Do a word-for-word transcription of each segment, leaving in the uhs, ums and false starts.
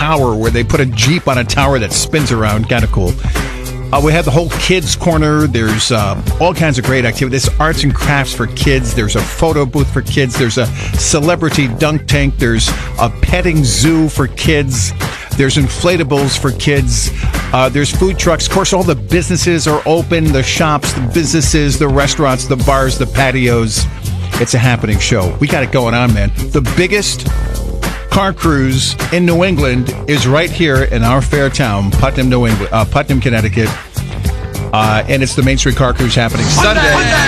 tower where they put a Jeep on a tower that spins around. Kind of cool. Uh, we have the whole kids corner. There's uh, all kinds of great activities. There's arts and crafts for kids. There's a photo booth for kids. There's a celebrity dunk tank. There's a petting zoo for kids. There's inflatables for kids. Uh, there's food trucks. Of course, all the businesses are open. The shops, the businesses, the restaurants, the bars, the patios. It's a happening show. We got it going on, man. The biggest car cruise in New England is right here in our fair town, Putnam, New England, uh, Putnam, Connecticut. Uh, and it's the Main Street Car Cruise happening Sunday.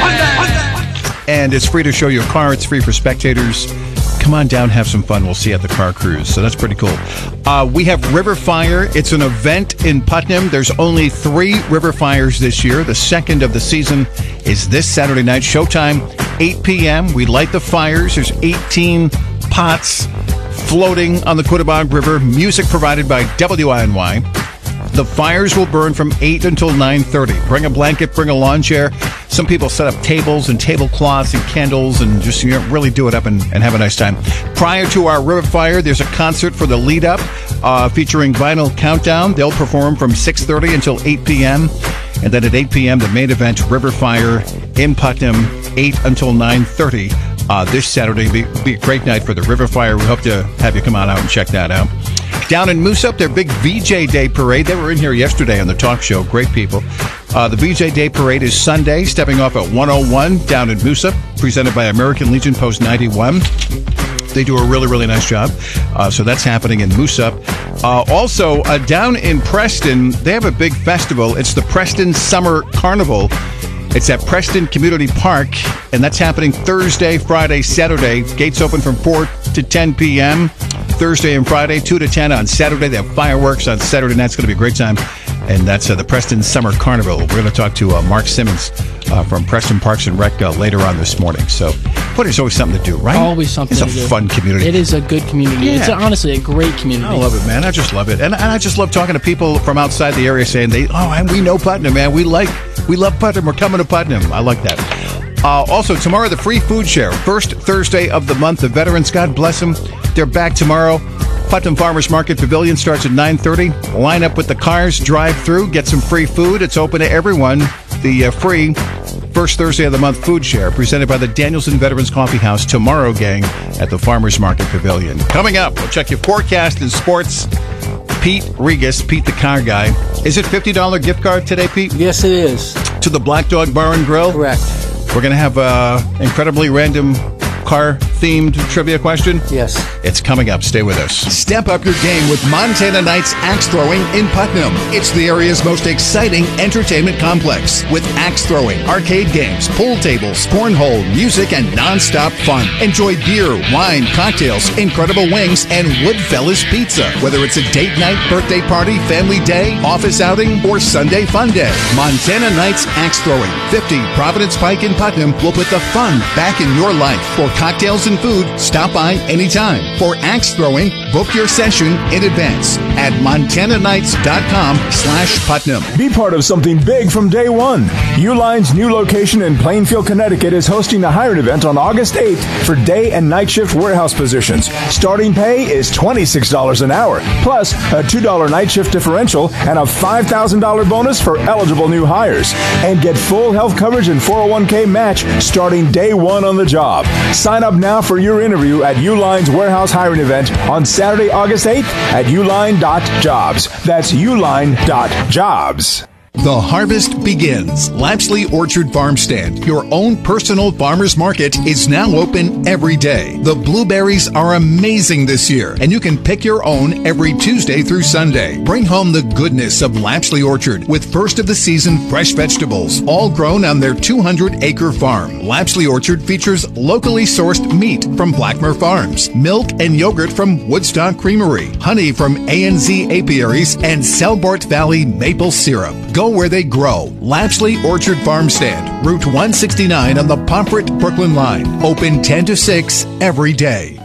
And it's free to show your car. It's free for spectators. Come on down, have some fun. We'll see you at the car cruise. So that's pretty cool. Uh, we have River Fire. It's an event in Putnam. There's only three River Fires this year. The second of the season is this Saturday night. Showtime, eight p.m. We light the fires. There's eighteen pots floating on the Quittapahog River. Music provided by W I N Y. The fires will burn from eight until nine thirty. Bring a blanket, bring a lawn chair. Some people set up tables and tablecloths and candles and just, you know, really do it up and, and have a nice time. Prior to our River Fire, there's a concert for the lead up uh, featuring Vinyl Countdown. They'll perform from six thirty until eight p.m. And then at eight p.m., the main event, River Fire in Putnam, eight until nine thirty. Uh, this Saturday be, be a great night for the River Fire. We hope to have you come on out and check that out. Down in Moosup, their big V J Day Parade. They were in here yesterday on the talk show. Great people. Uh, the V J Day Parade is Sunday, stepping off at one oh one down in Moosup, presented by American Legion Post ninety-one. They do a really, really nice job. Uh, so that's happening in Moosup. Uh, also, uh, down in Preston, they have a big festival. It's the Preston Summer Carnival. It's at Preston Community Park, and that's happening Thursday, Friday, Saturday. Gates open from four to ten p.m. Thursday and Friday, two to ten on Saturday. They have fireworks on Saturday night. It's going to be a great time. And that's uh, the Preston Summer Carnival. We're going to talk to uh, Mark Simmons uh, from Preston Parks and Rec uh, later on this morning. So, but there's always something to do, right? Always something to do. It's a fun community. It is a good community. Yeah. It's honestly a great community. I love it, man. I just love it. And, and I just love talking to people from outside the area saying, they, oh, and we know Putnam, man. We like, we love Putnam. We're coming to Putnam. I like that. Uh, also, tomorrow, the free food share. First Thursday of the month. The veterans, God bless them. They're back tomorrow. Putnam Farmers Market Pavilion starts at nine thirty. Line up with the cars, drive through, get some free food. It's open to everyone. The uh, free First Thursday of the month food share presented by the Danielson Veterans Coffee House tomorrow, gang, at the Farmers Market Pavilion. Coming up, we'll check your forecast in sports. Pete Regas, Pete the car guy. Is it fifty dollars gift card today, Pete? Yes, it is. To the Black Dog Bar and Grill? Correct. We're going to have an incredibly random car-themed trivia question? Yes. It's coming up. Stay with us. Step up your game with Montana Knights Axe Throwing in Putnam. It's the area's most exciting entertainment complex with axe throwing, arcade games, pool tables, cornhole, music, and non-stop fun. Enjoy beer, wine, cocktails, incredible wings, and Woodfellas Pizza. Whether it's a date night, birthday party, family day, office outing, or Sunday fun day, Montana Knights Axe Throwing, fifty Providence Pike in Putnam will put the fun back in your life. For cocktails and food, stop by anytime. For axe throwing, book your session in advance at montana knights dot com slash Putnam. Be part of something big from day one. Uline's new location in Plainfield, Connecticut is hosting a hiring event on August eighth for day and night shift warehouse positions. Starting pay is twenty-six dollars an hour, plus a two dollars night shift differential and a five thousand dollars bonus for eligible new hires. And get full health coverage and four oh one k match starting day one on the job. Sign up now for your interview at Uline's warehouse hiring event on Saturday, August eighth at uline dot jobs. That's uline dot jobs. The harvest begins. Lapsley Orchard Farm Stand, your own personal farmer's market, is now open every day. The blueberries are amazing this year, and you can pick your own every Tuesday through Sunday. Bring home the goodness of Lapsley Orchard with first of the season fresh vegetables, all grown on their two hundred acre farm. Lapsley Orchard features locally sourced meat from Blackmer Farms, milk and yogurt from Woodstock Creamery, honey from A and Z Apiaries, and Selbort Valley maple syrup. Go where they grow. Lapsley Orchard Farm Stand, Route one sixty-nine on the Pomfret Brooklyn line. Open ten to six every day.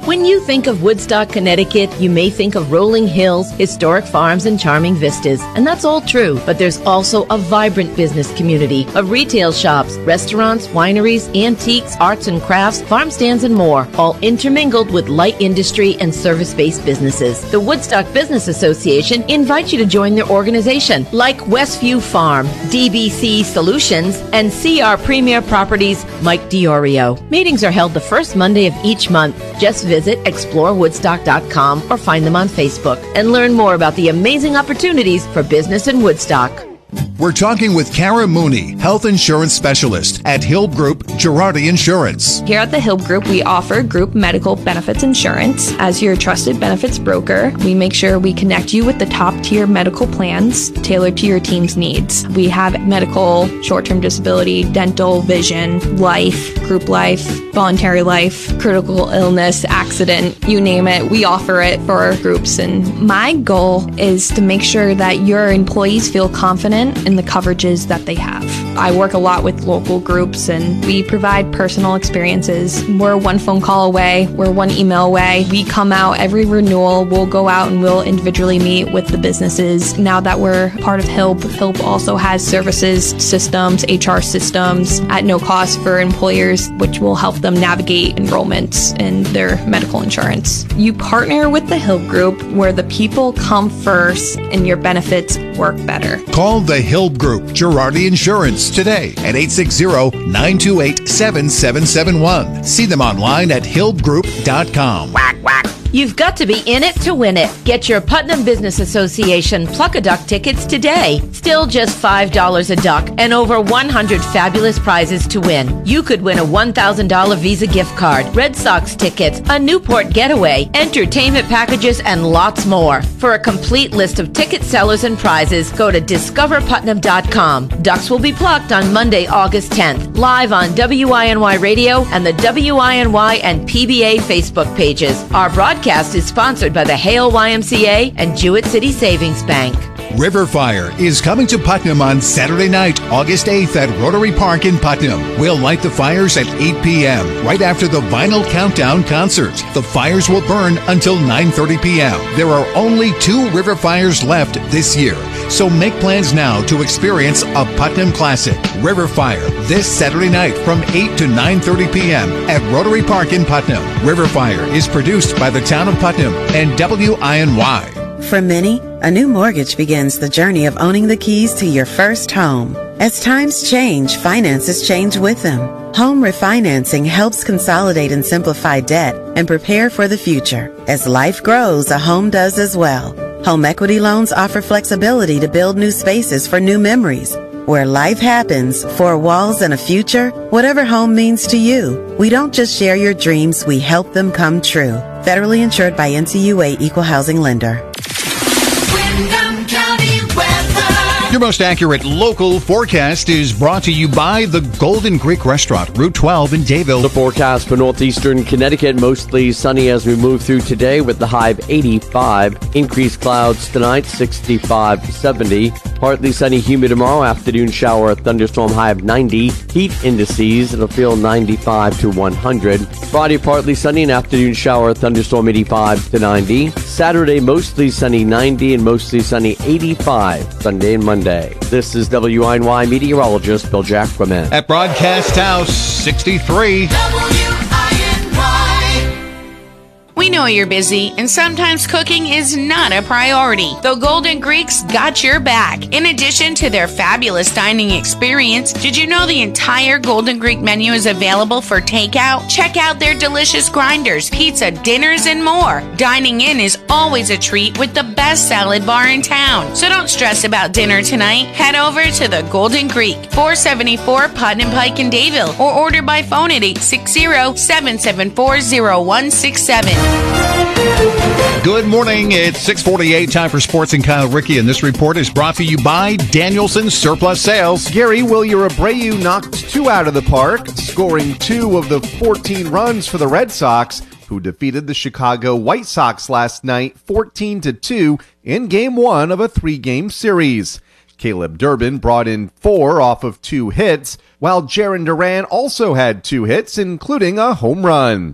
When you think of Woodstock, Connecticut, you may think of rolling hills, historic farms, and charming vistas. And that's all true, but there's also a vibrant business community of retail shops, restaurants, wineries, antiques, arts and crafts, farm stands, and more, all intermingled with light industry and service-based businesses. The Woodstock Business Association invites you to join their organization, like Westview Farm, D B C Solutions, and C R Premier Properties, Mike Diorio. Meetings are held the first Monday of each month. Just visit explore woodstock dot com or find them on Facebook and learn more about the amazing opportunities for business in Woodstock. We're talking with Kara Mooney, health insurance specialist at Hill Group Girardi Insurance. Here at the Hill Group, we offer group medical benefits insurance. As your trusted benefits broker, we make sure we connect you with the top-tier medical plans tailored to your team's needs. We have medical, short-term disability, dental, vision, life, group life, voluntary life, critical illness, accident, you name it. We offer it for our groups. And my goal is to make sure that your employees feel confident in the coverages that they have. I work a lot with local groups and we provide personal experiences. We're one phone call away. We're one email away. We come out every renewal. We'll go out and we'll individually meet with the businesses. Now that we're part of H I L P, H I L P also has services, systems, H R systems at no cost for employers, which will help them navigate enrollments in their medical insurance. You partner with the H I L P Group where the people come first and your benefits work better. Call the Hill Group Girardi Insurance today at eight six zero, nine two eight, seven seven seven one. See them online at hill group dot com. Whack, whack. You've got to be in it to win it. Get your Putnam Business Association Pluck-a-Duck tickets today. Still just five dollars a duck and over one hundred fabulous prizes to win. You could win a one thousand dollars Visa gift card, Red Sox tickets, a Newport getaway, entertainment packages, and lots more. For a complete list of ticket sellers and prizes, go to discover putnam dot com. Ducks will be plucked on Monday, August tenth, live on W I N Y Radio and the W I N Y and P B A Facebook pages. Our broadcast is sponsored by the Hale Y M C A and Jewett City Savings Bank. River Fire is coming to Putnam on Saturday night, August eighth at Rotary Park in Putnam. We'll light the fires at eight p.m. right after the Vinyl Countdown concert. The fires will burn until nine thirty p.m. There are only two river fires left this year, so make plans now to experience a Putnam classic. River Fire this Saturday night from eight to nine thirty p.m. at Rotary Park in Putnam. River Fire is produced by the Town of Putnam and W I N Y. For many, a new mortgage begins the journey of owning the keys to your first home. As times change, finances change with them. Home refinancing helps consolidate and simplify debt and prepare for the future. As life grows, a home does as well. Home equity loans offer flexibility to build new spaces for new memories. Where life happens, four walls and a future, whatever home means to you. We don't just share your dreams, we help them come true. Federally insured by N C U A Equal Housing Lender. Windham County weather. Your most accurate local forecast is brought to you by the Golden Greek Restaurant, Route twelve in Dayville. The forecast for northeastern Connecticut, mostly sunny as we move through today with the high of eighty-five. Increased clouds tonight, sixty-five to seventy. Partly sunny, humid tomorrow. Afternoon shower, a thunderstorm, high of ninety. Heat indices, it'll feel ninety-five to one hundred. Friday, partly sunny, an afternoon shower, thunderstorm, eighty-five to ninety. Saturday, mostly sunny, ninety, and mostly sunny, eighty-five. Sunday and Monday. This is W I N Y meteorologist Bill Jackman. At Broadcast House sixty-three. We know you're busy, and sometimes cooking is not a priority. The Golden Greeks got your back. In addition to their fabulous dining experience, did you know the entire Golden Greek menu is available for takeout? Check out their delicious grinders, pizza, dinners, and more. Dining in is always a treat with the best salad bar in town. So don't stress about dinner tonight. Head over to the Golden Greek, four seventy-four Putnam Pike in Dayville, or order by phone at eight six zero, seven seven four, zero one six seven. Good morning. It's six forty-eight. Time for Sports and Kyle Rickey, and this report is brought to you by Danielson Surplus Sales. Gary, Wilyer Abreu knocked two out of the park, scoring two of the fourteen runs for the Red Sox, who defeated the Chicago White Sox last night fourteen to two in game one of a three-game series. Caleb Durbin brought in four off of two hits, while Jarren Duran also had two hits, including a home run.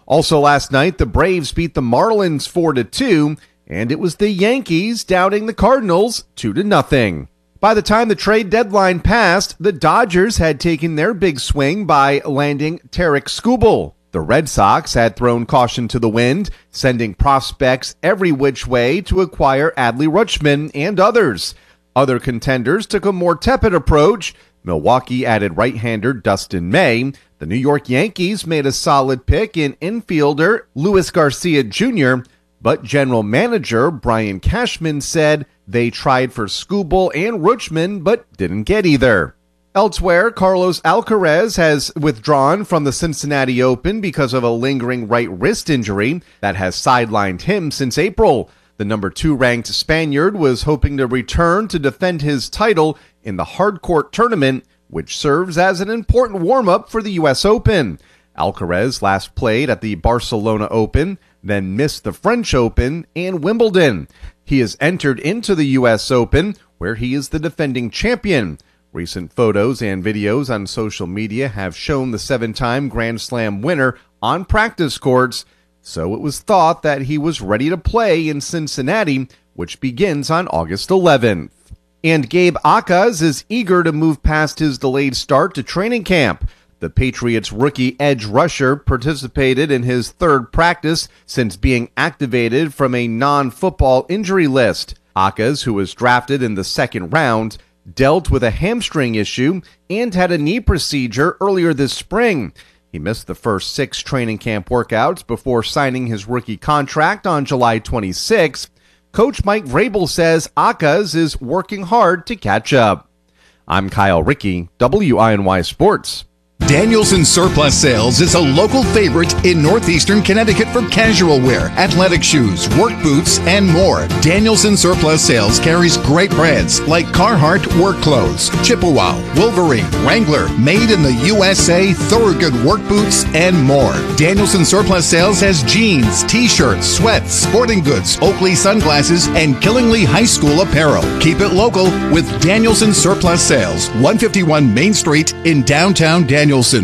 Also last night, the Braves beat the Marlins four to two, and it was the Yankees doubting the Cardinals two to nothing. By the time the trade deadline passed, the Dodgers had taken their big swing by landing Tarik Skubal. The Red Sox had thrown caution to the wind, sending prospects every which way to acquire Adley Rutschman and others. Other contenders took a more tepid approach. Milwaukee added right-hander Dustin May. The New York Yankees made a solid pick in infielder Luis Garcia Junior, but general manager Brian Cashman said they tried for Skubal and Rutschman but didn't get either. Elsewhere, Carlos Alcaraz has withdrawn from the Cincinnati Open because of a lingering right wrist injury that has sidelined him since April. The number two ranked Spaniard was hoping to return to defend his title in the hardcourt tournament, which serves as an important warm-up for the U S Open. Alcaraz last played at the Barcelona Open, then missed the French Open and Wimbledon. He has entered into the U S Open, where he is the defending champion. Recent photos and videos on social media have shown the seven-time Grand Slam winner on practice courts, so it was thought that he was ready to play in Cincinnati, which begins on August eleventh. And Gabe Akaz is eager to move past his delayed start to training camp. The Patriots rookie edge rusher participated in his third practice since being activated from a non-football injury list. Akaz, who was drafted in the second round, dealt with a hamstring issue and had a knee procedure earlier this spring. He missed the first six training camp workouts before signing his rookie contract on July twenty-sixth. Coach Mike Vrabel says Akaz is working hard to catch up. I'm Kyle Rickey, W I N Y Sports. Danielson Surplus Sales is a local favorite in northeastern Connecticut for casual wear, athletic shoes, work boots, and more. Danielson Surplus Sales carries great brands like Carhartt work clothes, Chippewa, Wolverine, Wrangler, made in the U S A, Thorogood work boots, and more. Danielson Surplus Sales has jeans, t-shirts, sweats, sporting goods, Oakley sunglasses, and Killingly High School apparel. Keep it local with Danielson Surplus Sales, one fifty-one Main Street in downtown Danielson. Danielson.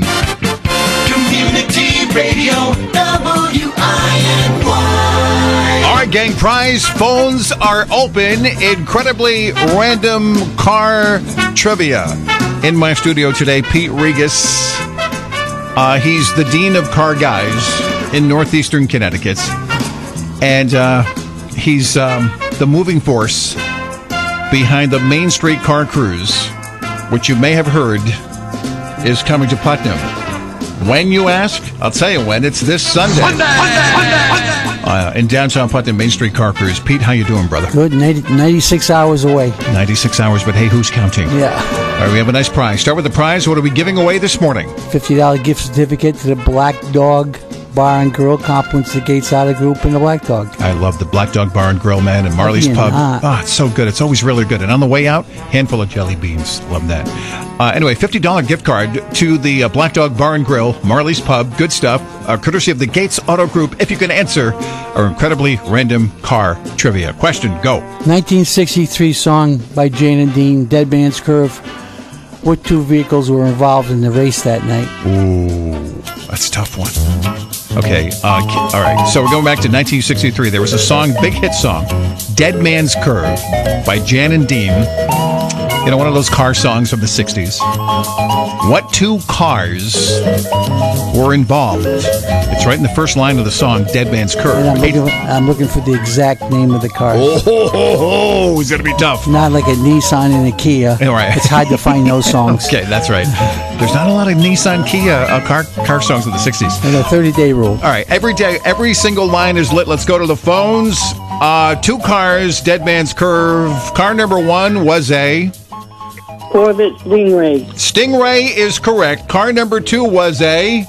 Community Radio, W I N Y. All right, gang, prize phones are open. Incredibly random car trivia. In my studio today, Pete Regas. Uh, he's the Dean of Car Guys in northeastern Connecticut. And uh, he's um, the moving force behind the Main Street Car Cruise, which you may have heard is coming to Putnam. When, you ask? I'll tell you when. It's this Sunday. Sunday! Uh, in downtown Putnam, Main Street Car Cruise. Pete, how you doing, brother? Good. ninety, ninety-six hours away. ninety-six hours, but hey, who's counting? Yeah. All right, we have a nice prize. Start with the prize. What are we giving away this morning? fifty dollars gift certificate to the Black Dog Bar and Grill, compliments the Gates Otter Group and the Black Dog. I love the Black Dog Bar and Grill, man, and Marley's Yeah, Pub. uh, Oh, it's so good. It's always really good. And on the way out, handful of jelly beans. Love that. Uh, anyway, fifty dollars gift card to the uh, Black Dog Bar and Grill, Marley's Pub. Good stuff. Uh, courtesy of the Gates Auto Group. If you can answer our incredibly random car trivia. Question, go. nineteen sixty-three song by Jane and Dean, Dead Man's Curve. What two vehicles were involved in the race that night? Ooh, that's a tough one. Okay, uh, all right. So we're going back to nineteen sixty-three. There was a song, big hit song, Dead Man's Curve by Jan and Dean. You know, one of those car songs from the sixties. What two cars were involved? It's right in the first line of the song, Dead Man's Curve. And I'm looking, I'm looking for the exact name of the car. Oh, ho, ho, ho. It's going to be tough. Not like a Nissan and a Kia. All right. It's hard to find those songs. Okay, that's right. There's not a lot of Nissan Kia uh, car car songs of the sixties. And a thirty-day rule. All right, every day, every single line is lit. Let's go to the phones. Uh, two cars, Dead Man's Curve. Car number one was a Corvette Stingray. Stingray is correct. Car number two was a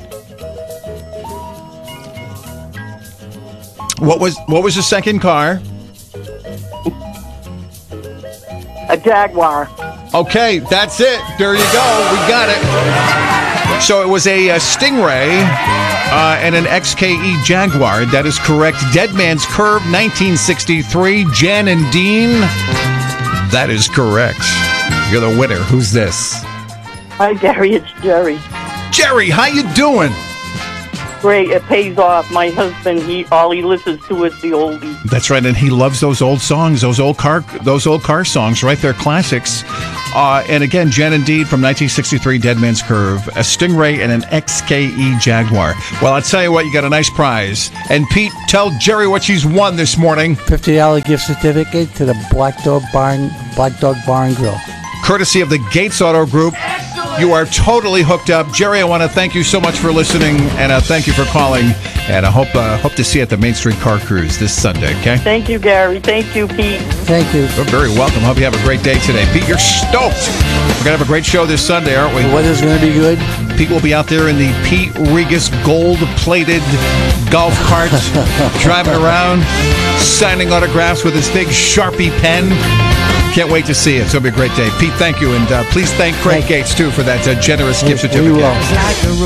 what was what was the second car? A Jaguar. Okay, that's it. There you go. We got it. So it was a, a Stingray uh, and an X K E Jaguar. That is correct. Dead Man's Curve, nineteen sixty-three. Jan and Dean. That is correct. You're the winner. Who's this? Hi, Gary. It's Jerry. Jerry, how you doing? great. It pays off. My husband, he all he listens to is the oldies. That's right, and he loves those old songs, those old car, those old car songs, right? They're classics. Uh, and again, Jen and Dean from nineteen sixty-three, Dead Man's Curve, a Stingray and an X K E Jaguar. Well, I'll tell you what, you got a nice prize. And Pete, tell Jerry what she's won this morning. fifty dollars gift certificate to the Black Dog Barn, Black Dog Bar and Grill. Courtesy of the Gates Auto Group. You are totally hooked up. Jerry, I want to thank you so much for listening, and uh, thank you for calling. And I hope uh, hope to see you at the Main Street Car Cruise this Sunday, okay? Thank you, Gary. Thank you, Pete. Thank you. You're very welcome. Hope you have a great day today. Pete, you're stoked. We're going to have a great show this Sunday, aren't we? The weather's going to be good. Pete will be out there in the Pete Regas gold-plated golf cart, driving around, signing autographs with his big Sharpie pen. Can't wait to see it. It's going to be a great day. Pete, thank you. And uh, please thank Craig Gates, too, for that uh, generous gift certificate. We will.